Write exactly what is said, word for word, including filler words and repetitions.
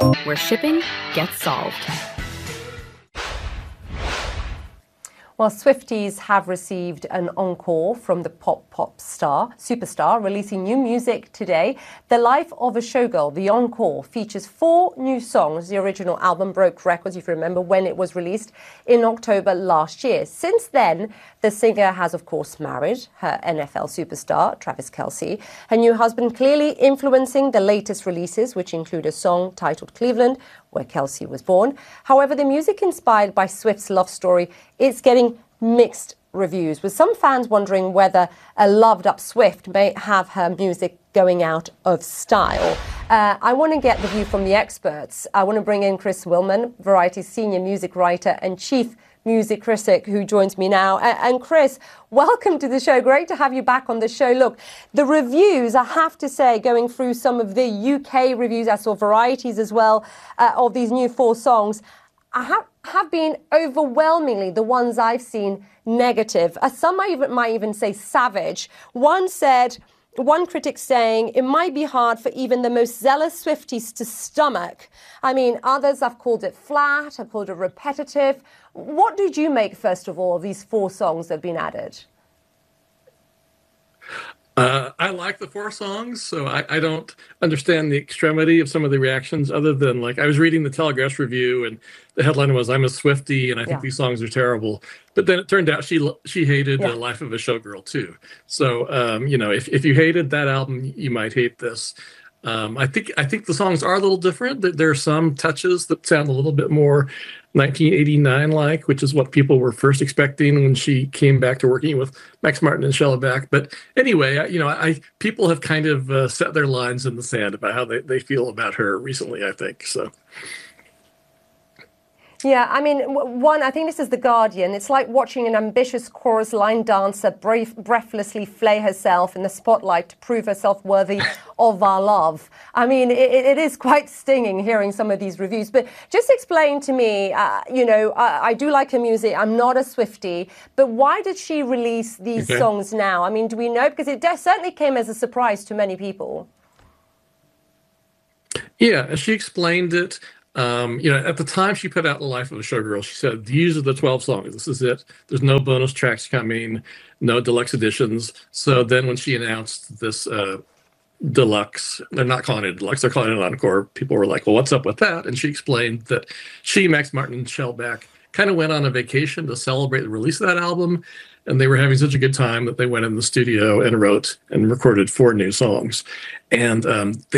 where shipping gets solved. Well, Swifties have received an encore from the pop pop star, superstar, releasing new music today. The Life of a Showgirl, the encore, features four new songs. The original album broke records, if you remember, when it was released in October last year. Since then, the singer has, of course, married her N F L superstar, Travis Kelce. Her new husband clearly influencing the latest releases, which include a song titled Cleveland, where Kelce was born. However, the music inspired by Swift's love story is getting mixed reviews, with some fans wondering whether a loved-up Swift may have her music going out of style. Uh, I want to get the view from the experts. I want to bring in Chris Willman, Variety's senior music writer and chief music critic, who joins me now. And Chris, welcome to the show. Great to have you back on the show. Look, the reviews, I have to say, going through some of the U K reviews, I saw Varieties as well, uh, of these new four songs, I have, have been overwhelmingly the ones I've seen negative. Uh, some might even, might even say savage. One said, one critic saying, it might be hard for even the most zealous Swifties to stomach. I mean, others have called it flat, have called it repetitive. What did you make, first of all, of these four songs that have been added? Uh, I like the four songs, so I, I don't understand the extremity of some of the reactions, other than, like, I was reading the Telegraph's review, and the headline was, "I'm a Swiftie, and I think yeah. these songs are terrible." But then it turned out she she hated yeah. The Life of a Showgirl, too. So, um, you know, if, if you hated that album, you might hate this. Um, I think I think the songs are a little different. There are some touches that sound a little bit more nineteen eighty-nine-like, which is what people were first expecting when she came back to working with Max Martin and Shellback. But anyway, I, you know, I people have kind of uh, set their lines in the sand about how they, they feel about her recently, I think. So. Yeah, I mean, one, I think this is The Guardian. It's like watching an ambitious chorus line dancer brave, breathlessly flay herself in the spotlight to prove herself worthy of our love. I mean, it, it is quite stinging hearing some of these reviews. But just explain to me, uh, you know, I, I do like her music. I'm not a Swiftie. But why did she release these okay. songs now? I mean, do we know? Because it certainly came as a surprise to many people. Yeah, she explained it. Um, you know, at the time she put out The Life of a Showgirl, she said, these are the twelve songs. This is it. There's no bonus tracks coming, no deluxe editions. So then when she announced this uh, deluxe, they're not calling it deluxe, they're calling it an encore, people were like, well, what's up with that? And she explained that she, Max Martin, and Shellback kind of went on a vacation to celebrate the release of that album. And they were having such a good time that they went in the studio and wrote and recorded four new songs. And um, they